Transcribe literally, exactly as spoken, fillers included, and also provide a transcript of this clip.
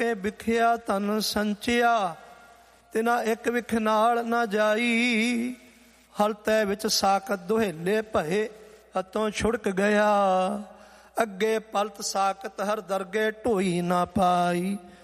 ਕੇ ਵਿਖਿਆ ਧਨ ਸੰਚਿਆ, ਤਿਨਾ ਇੱਕ ਵਿਖ ਨਾਲ ਨਾ ਜਾਈ। ਹਲ ਤੈ ਵਿੱਚ ਸਾਕਤ ਦੁਹੇਲੇ ਭਏ, ਹੱਥੋਂ ਛੁੜਕ ਗਿਆ। ਅੱਗੇ ਪਲਤ ਸਾਕਤ ਹਰ ਦਰਗੇ ਢੋਈ ਨਾ ਪਾਈ।